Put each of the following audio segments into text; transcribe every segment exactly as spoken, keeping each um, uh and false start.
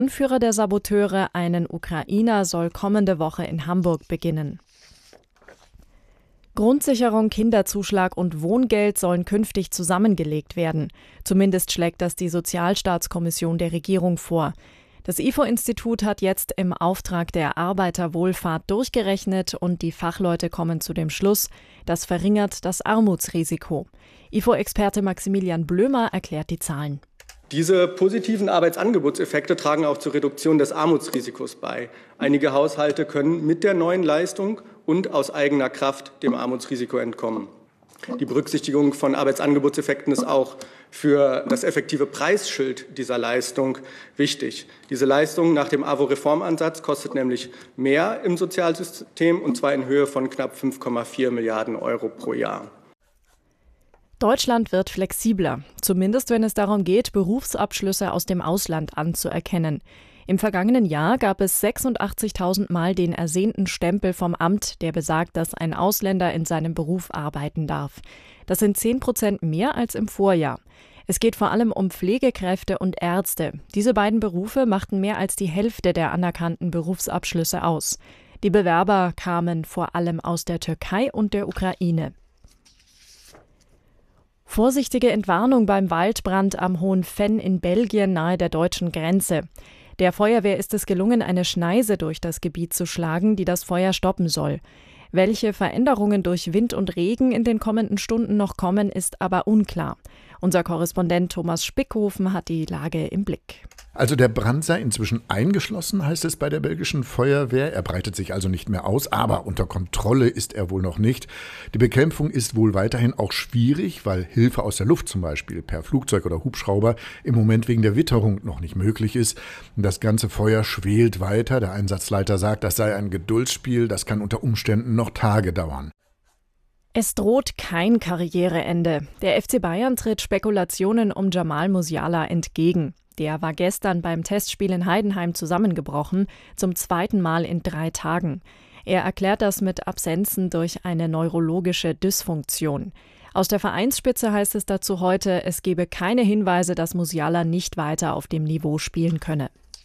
Anführer der Saboteure, einen Ukrainer, soll kommende Woche in Hamburg beginnen. Grundsicherung, Kinderzuschlag und Wohngeld sollen künftig zusammengelegt werden. Zumindest schlägt das die Sozialstaatskommission der Regierung vor. Das I F O-Institut hat jetzt im Auftrag der Arbeiterwohlfahrt durchgerechnet und die Fachleute kommen zu dem Schluss, das verringert das Armutsrisiko. I F O-Experte Maximilian Blömer erklärt die Zahlen. Diese positiven Arbeitsangebotseffekte tragen auch zur Reduktion des Armutsrisikos bei. Einige Haushalte können mit der neuen Leistung und aus eigener Kraft dem Armutsrisiko entkommen. Die Berücksichtigung von Arbeitsangebotseffekten ist auch für das effektive Preisschild dieser Leistung wichtig. Diese Leistung nach dem A W O-Reformansatz kostet nämlich mehr im Sozialsystem, und zwar in Höhe von knapp fünf Komma vier Milliarden Euro pro Jahr. Deutschland wird flexibler, zumindest wenn es darum geht, Berufsabschlüsse aus dem Ausland anzuerkennen. Im vergangenen Jahr gab es sechsundachtzigtausend Mal den ersehnten Stempel vom Amt, der besagt, dass ein Ausländer in seinem Beruf arbeiten darf. Das sind zehn Prozent mehr als im Vorjahr. Es geht vor allem um Pflegekräfte und Ärzte. Diese beiden Berufe machten mehr als die Hälfte der anerkannten Berufsabschlüsse aus. Die Bewerber kamen vor allem aus der Türkei und der Ukraine. Vorsichtige Entwarnung beim Waldbrand am Hohen Venn in Belgien nahe der deutschen Grenze. Der Feuerwehr ist es gelungen, eine Schneise durch das Gebiet zu schlagen, die das Feuer stoppen soll. Welche Veränderungen durch Wind und Regen in den kommenden Stunden noch kommen, ist aber unklar. Unser Korrespondent Thomas Spickhofen hat die Lage im Blick. Also der Brand sei inzwischen eingeschlossen, heißt es bei der belgischen Feuerwehr. Er breitet sich also nicht mehr aus, aber unter Kontrolle ist er wohl noch nicht. Die Bekämpfung ist wohl weiterhin auch schwierig, weil Hilfe aus der Luft zum Beispiel per Flugzeug oder Hubschrauber im Moment wegen der Witterung noch nicht möglich ist. Das ganze Feuer schwelt weiter. Der Einsatzleiter sagt, das sei ein Geduldsspiel, das kann unter Umständen noch Tage dauern. Es droht kein Karriereende. Der F C Bayern tritt Spekulationen um Jamal Musiala entgegen. Der war gestern beim Testspiel in Heidenheim zusammengebrochen, zum zweiten Mal in drei Tagen. Er erklärt das mit Absenzen durch eine neurologische Dysfunktion. Aus der Vereinsspitze heißt es dazu heute, es gebe keine Hinweise, dass Musiala nicht weiter auf dem Niveau spielen könne.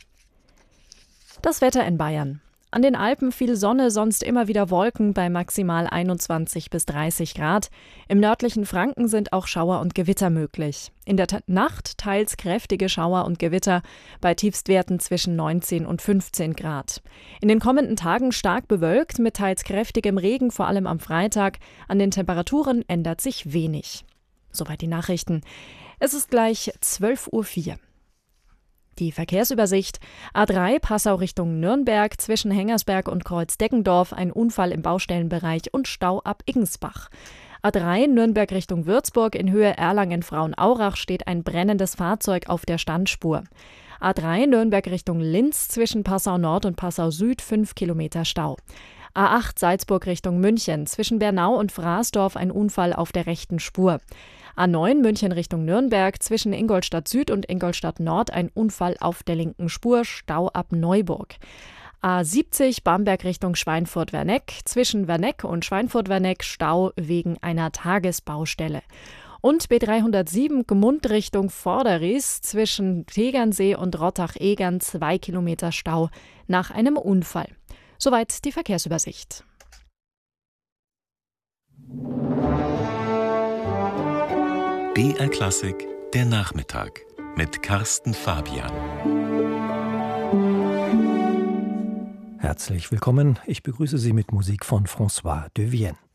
Das Wetter in Bayern. An den Alpen viel Sonne, sonst immer wieder Wolken bei maximal einundzwanzig bis dreißig Grad. Im nördlichen Franken sind auch Schauer und Gewitter möglich. In der T- Nacht teils kräftige Schauer und Gewitter bei Tiefstwerten zwischen neunzehn und fünfzehn Grad. In den kommenden Tagen stark bewölkt mit teils kräftigem Regen, vor allem am Freitag. An den Temperaturen ändert sich wenig. Soweit die Nachrichten. Es ist gleich zwölf Uhr vier. Die Verkehrsübersicht. A drei Passau Richtung Nürnberg, zwischen Hengersberg und Kreuz-Deckendorf ein Unfall im Baustellenbereich und Stau ab Igensbach. A drei Nürnberg Richtung Würzburg, in Höhe Erlangen-Frauenaurach steht ein brennendes Fahrzeug auf der Standspur. A drei Nürnberg Richtung Linz, zwischen Passau Nord und Passau Süd fünf Kilometer Stau. A acht Salzburg Richtung München, zwischen Bernau und Fraßdorf ein Unfall auf der rechten Spur. A neun München Richtung Nürnberg, zwischen Ingolstadt Süd und Ingolstadt Nord ein Unfall auf der linken Spur, Stau ab Neuburg. A siebzig Bamberg Richtung Schweinfurt-Werneck, zwischen Werneck und Schweinfurt-Werneck Stau wegen einer Tagesbaustelle. Und B dreihundertsieben Gmund Richtung Vorderries, zwischen Tegernsee und Rottach-Egern zwei Kilometer Stau nach einem Unfall. Soweit die Verkehrsübersicht. B R Klassik, der Nachmittag mit Carsten Fabian. Herzlich willkommen, ich begrüße Sie mit Musik von François de Vienne.